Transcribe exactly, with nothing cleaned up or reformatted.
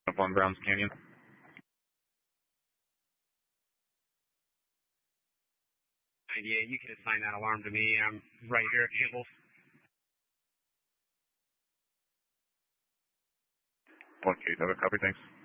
Up on Browns Canyon. ninety-eight, you can assign that alarm to me. I'm right here at Campbell's. one K, have a copy, thanks.